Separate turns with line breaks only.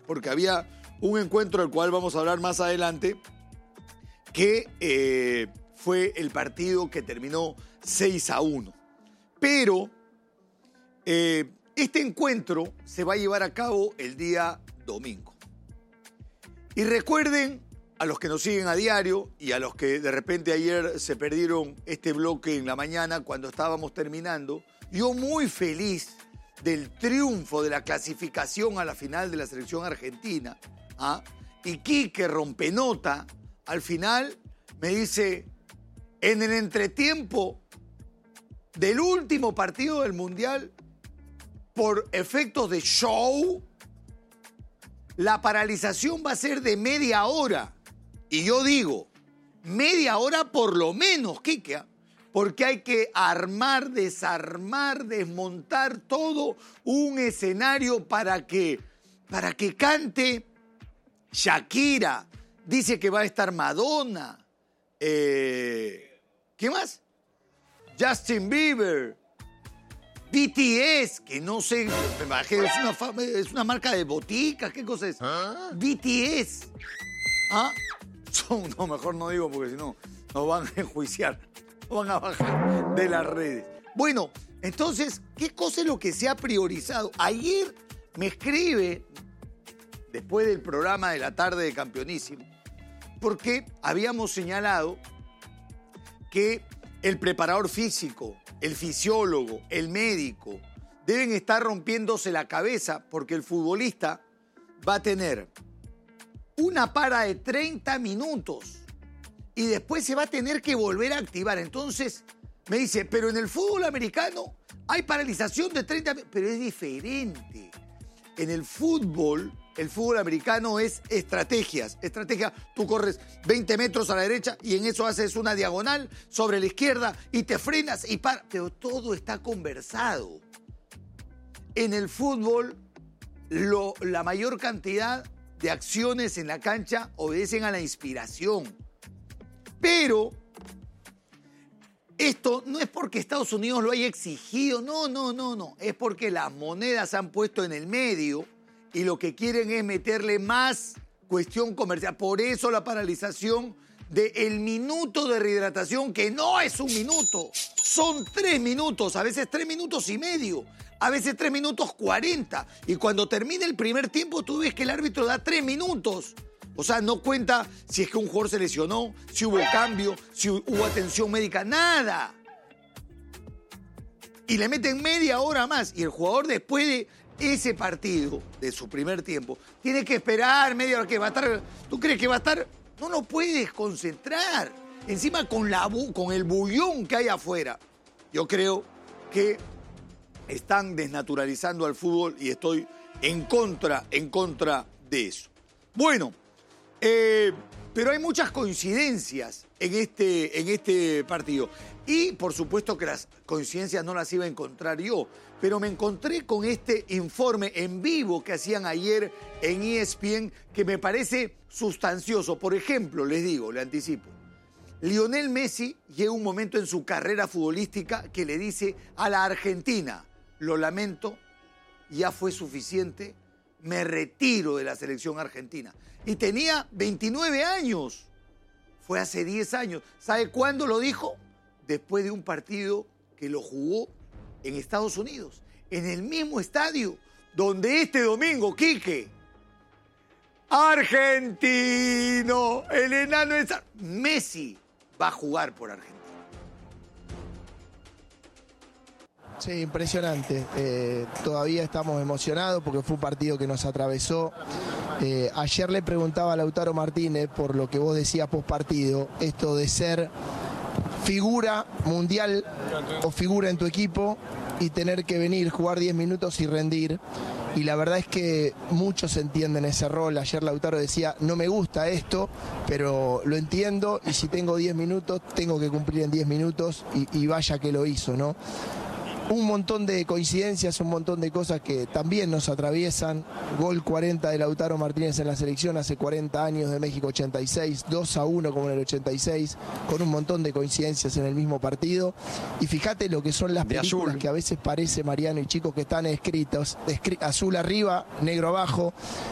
porque había un encuentro del cual vamos a hablar más adelante, que fue el partido que terminó 6-1. Pero este encuentro se va a llevar a cabo el día domingo. Y recuerden, a los que nos siguen a diario y a los que de repente ayer se perdieron este bloque en la mañana cuando estábamos terminando, yo muy feliz del triunfo de la clasificación a la final de la selección argentina. Y Quique Rompenota al final me dice, en el entretiempo del último partido del Mundial, por efectos de show, la paralización va a ser de media hora. Y yo digo, media hora por lo menos, Quique, porque hay que armar, desarmar, desmontar todo un escenario para que cante Shakira. Dice que va a estar Madonna. ¿Qué más? Justin Bieber. BTS, que no sé, es una marca de boticas, ¿qué cosa es? BTS. No, mejor no digo porque si no nos van a enjuiciar, nos van a bajar de las redes. Bueno, entonces, ¿qué cosa es lo que se ha priorizado? Ayer me escribe, después del programa de la tarde de Campeonísimo, porque habíamos señalado que el preparador físico, el fisiólogo, el médico, deben estar rompiéndose la cabeza porque el futbolista va a tener una para de 30 minutos y después se va a tener que volver a activar. Entonces me dice, pero en el fútbol americano hay paralización de 30 minutos, pero es diferente. En el fútbol americano es estrategias. Tú corres 20 metros a la derecha y en eso haces una diagonal sobre la izquierda y te frenas y paras. Pero todo está conversado. En el fútbol, la mayor cantidad de acciones en la cancha obedecen a la inspiración. Pero esto no es porque Estados Unidos lo haya exigido, no. Es porque las monedas se han puesto en el medio y lo que quieren es meterle más cuestión comercial. Por eso la paralización del minuto de rehidratación, que no es un minuto, son 3 minutos, a veces 3 minutos y medio, a veces 3 minutos 40. Y cuando termina el primer tiempo, tú ves que el árbitro da 3 minutos. O sea, no cuenta si es que un jugador se lesionó, si hubo cambio, si hubo atención médica, nada. Y le meten media hora más. Y el jugador después de ese partido, de su primer tiempo, tiene que esperar media hora que va a estar. ¿Tú crees que va a estar? No lo puedes concentrar. Encima con el bullón que hay afuera. Yo creo que están desnaturalizando al fútbol y estoy en contra de eso. Bueno, pero hay muchas coincidencias en este partido. Y por supuesto que las coincidencias no las iba a encontrar yo, pero me encontré con este informe en vivo que hacían ayer en ESPN que me parece sustancioso. Por ejemplo, le anticipo, Lionel Messi llega un momento en su carrera futbolística que le dice a la Argentina, lo lamento, ya fue suficiente, me retiro de la selección argentina. Y tenía 29 años, fue hace 10 años. ¿Sabe cuándo lo dijo? Después de un partido que lo jugó en Estados Unidos, en el mismo estadio donde este domingo, Quique, argentino, el enano es Messi va a jugar por Argentina.
Sí, impresionante. Todavía estamos emocionados porque fue un partido que nos atravesó. Ayer le preguntaba a Lautaro Martínez por lo que vos decías post partido, esto de ser figura mundial o figura en tu equipo y tener que venir, jugar 10 minutos y rendir. Y la verdad es que muchos entienden ese rol. Ayer Lautaro decía, no me gusta esto, pero lo entiendo y si tengo 10 minutos, tengo que cumplir en 10 minutos y vaya que lo hizo, ¿no? Un montón de coincidencias, un montón de cosas que también nos atraviesan. Gol 40 de Lautaro Martínez en la selección hace 40 años, de México 86, 2-1 como en el 86, con un montón de coincidencias en el mismo partido. Y fíjate lo que son las películas que a veces parece, Mariano y chicos, que están escritos, azul arriba, negro abajo.